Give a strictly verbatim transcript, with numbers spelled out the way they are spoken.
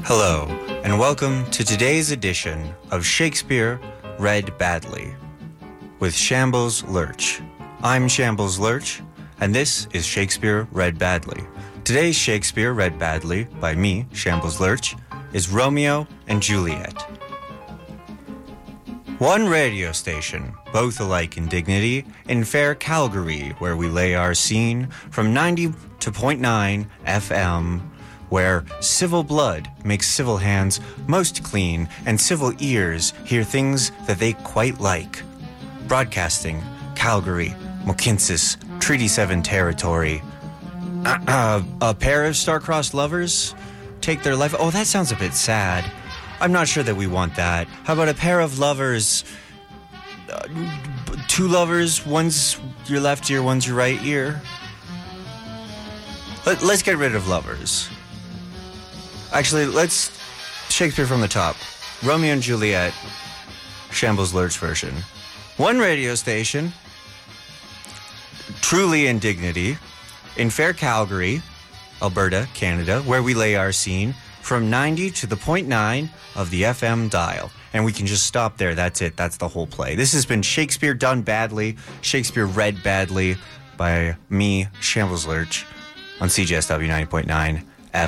Hello, and welcome to today's edition of Shakespeare Read Badly with Shambles Lurch. I'm Shambles Lurch, and this is Shakespeare Read Badly. Today's Shakespeare Read Badly by me, Shambles Lurch, is Romeo and Juliet. One radio station, both alike in dignity, in fair Calgary, where we lay our scene, from ninety to point nine F M, where civil blood makes civil hands most clean, and civil ears hear things that they quite like. Broadcasting, Calgary, Mohkinstsis, Treaty seven territory. Uh, uh, a pair of star-crossed lovers take their life. Oh, that sounds a bit sad. I'm not sure that we want that. How about a pair of lovers, uh, two lovers, one's your left ear, one's your right ear? Let, let's get rid of lovers. Actually, let's Shakespeare from the top. Romeo and Juliet, Shambles Lurch version. One radio station, truly in dignity, in fair Calgary, Alberta, Canada, where we lay our scene, from ninety to the point nine of the F M dial. And we can just stop there. That's it. That's the whole play. This has been Shakespeare Done Badly, Shakespeare Read Badly by me, Shambles Lurch, on C J S W ninety point nine.